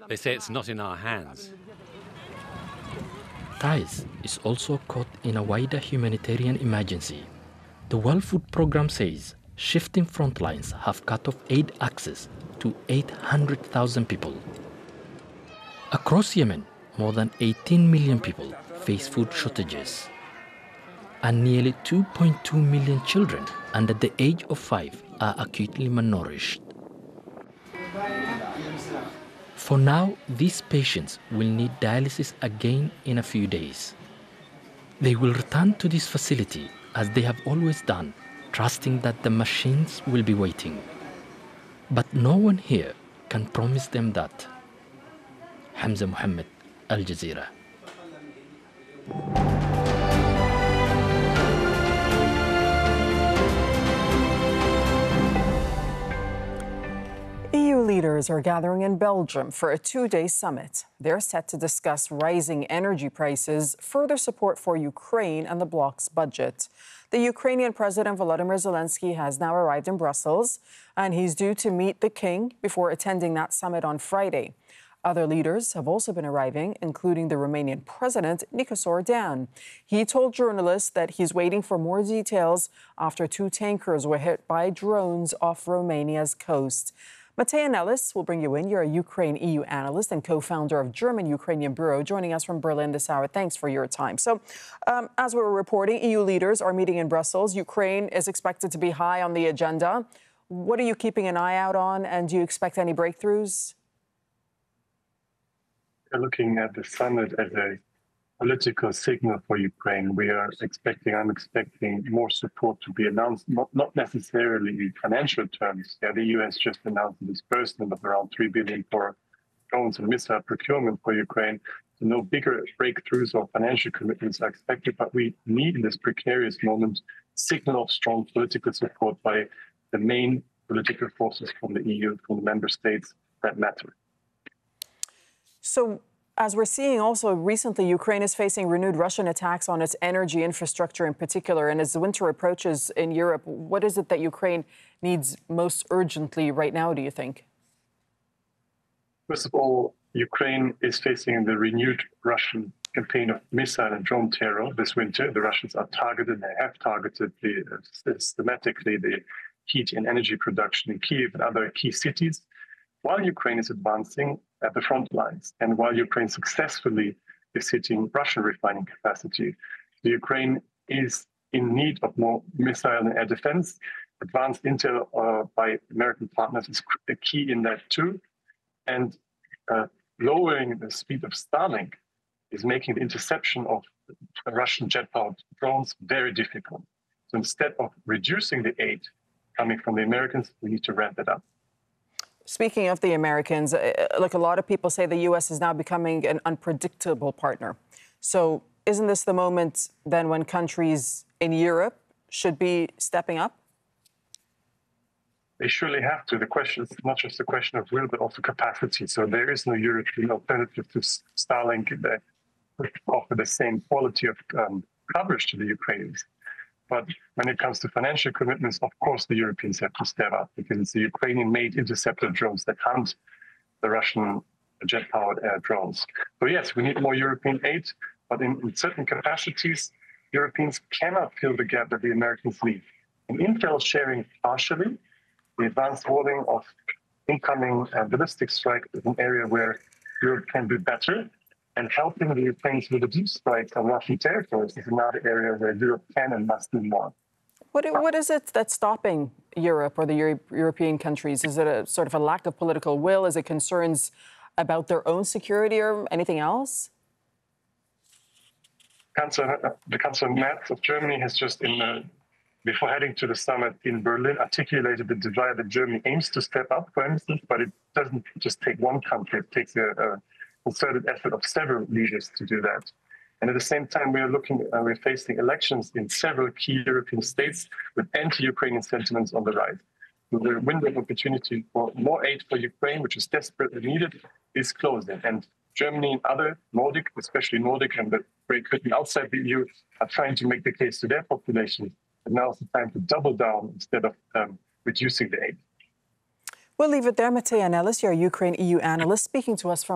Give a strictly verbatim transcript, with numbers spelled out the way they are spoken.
They say it's not in our hands. Thais is also caught in a wider humanitarian emergency. The World Food Programme says shifting front lines have cut off aid access to eight hundred thousand people. Across Yemen, more than eighteen million people face food shortages. And nearly two point two million children under the age of five are acutely malnourished. For now, these patients will need dialysis again in a few days. They will return to this facility as they have always done, trusting that the machines will be waiting. But no one here can promise them that. Hamza Mohammed, Al Jazeera. E U leaders are gathering in Belgium for a two-day summit. They're set to discuss rising energy prices, further support for Ukraine, and the bloc's budget. The Ukrainian President Volodymyr Zelensky has now arrived in Brussels, and he's due to meet the king before attending that summit on Friday. Other leaders have also been arriving, including the Romanian President, Nicos Ordan. He told journalists that he's waiting for more details after two tankers were hit by drones off Romania's coast. Matea Nellis will bring you in. You're a Ukraine-E U analyst and co-founder of German-Ukrainian Bureau, joining us from Berlin this hour. Thanks for your time. So, um, as we were reporting, E U leaders are meeting in Brussels. Ukraine is expected to be high on the agenda. What are you keeping an eye out on, and do you expect any breakthroughs? We're looking at the summit as a political signal for Ukraine. We are expecting, I'm expecting more support to be announced, not, not necessarily in financial terms. Yeah, the E U has just announced a disbursement of around three billion dollars for drones and missile procurement for Ukraine. So no bigger breakthroughs or financial commitments are expected, but we need in this precarious moment signal of strong political support by the main political forces from the E U, from the member states that matter. So, as we're seeing also recently, Ukraine is facing renewed Russian attacks on its energy infrastructure in particular. And as the winter approaches in Europe, what is it that Ukraine needs most urgently right now, do you think? First of all, Ukraine is facing the renewed Russian campaign of missile and drone terror this winter. The Russians are targeted, they have targeted the, uh, systematically the heat and energy production in Kyiv and other key cities, while Ukraine is advancing at the front lines, and while Ukraine successfully is hitting Russian refining capacity. The Ukraine is in need of more missile and air defense. Advanced intel uh, by American partners is the key in that too. And uh, lowering the speed of Starlink is making the interception of Russian jet-powered drones very difficult. So instead of reducing the aid coming from the Americans, we need to ramp it up. Speaking of the Americans, like a lot of people say, the U S is now becoming an unpredictable partner. So isn't this the moment then when countries in Europe should be stepping up? They surely have to. The question is not just a question of will, but also capacity. So there is no European alternative to Starlink that would offer the same quality of um, coverage to the Ukrainians. But when it comes to financial commitments, of course, the Europeans have to step up, because it's the Ukrainian-made interceptor drones that hunt the Russian jet-powered air drones. So yes, we need more European aid, but in, in certain capacities, Europeans cannot fill the gap that the Americans need. In intel sharing partially, the advanced warning of incoming uh, ballistic strike is an area where Europe can do better. And helping the Ukrainians with the deep strikes on Russian territories is another area where Europe can and must do more. What, what is it that's stopping Europe or the Euro European countries? Is it a sort of a lack of political will? Is it concerns about their own security or anything else? Chancellor, the Chancellor Merz of Germany has just, in, uh, before heading to the summit in Berlin, articulated the desire that Germany aims to step up, for instance, but it doesn't just take one country, it takes a, a concerted effort of several leaders to do that. And at the same time, we are looking, uh, we're facing elections in several key European states with anti-Ukrainian sentiments on the rise. So the window of opportunity for more aid for Ukraine, which is desperately needed, is closing. And Germany and other Nordic, especially Nordic and the Great Britain outside the E U, are trying to make the case to their population that now is the time to double down instead of um, reducing the aid. We'll leave it there. Matea Nellis, you're a Ukraine-E U analyst, speaking to us from